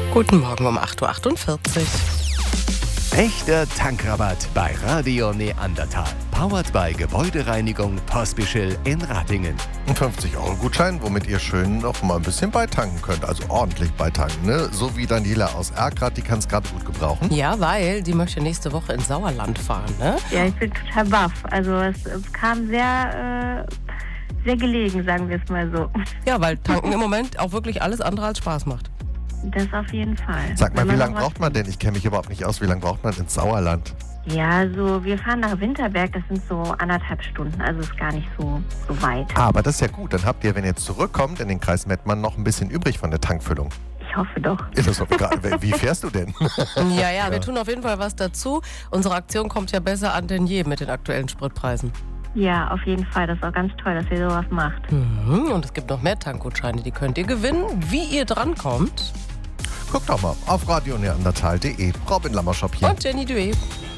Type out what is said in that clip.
Guten Morgen um 8.48 Uhr. Echter Tankrabatt bei Radio Neandertal. Powered by Gebäudereinigung Pospischl in Ratingen. Ein 50-Euro-Gutschein, womit ihr schön noch mal ein bisschen beitanken könnt. Also ordentlich beitanken, ne? So wie Daniela aus Erkrath, die kann es gerade gut gebrauchen. Ja, weil die möchte nächste Woche ins Sauerland fahren, ne? Ja, ich bin total baff. Also es kam sehr gelegen, sagen wir es mal so. Ja, weil tanken im Moment auch wirklich alles andere als Spaß macht. Das auf jeden Fall. Sag mal, Wenn wie man lange noch was- braucht man denn? Ich kenne mich überhaupt nicht aus. Wie lange braucht man ins Sauerland? Ja, so wir fahren nach Winterberg, das sind so 1,5 Stunden, also ist gar nicht so weit. Aber das ist ja gut. Dann habt ihr, wenn ihr zurückkommt in den Kreis Mettmann, noch ein bisschen übrig von der Tankfüllung. Ich hoffe doch. Ja, das war gerade- Wie fährst du denn? Ja, wir tun auf jeden Fall was dazu. Unsere Aktion kommt ja besser an denn je mit den aktuellen Spritpreisen. Ja, auf jeden Fall. Das ist auch ganz toll, dass ihr sowas macht. Und es gibt noch mehr Tankgutscheine, die könnt ihr gewinnen. Wie ihr drankommt. Guckt doch mal auf radioneandertal.de. Robin Lammerschop hier. Und Jenny Duet.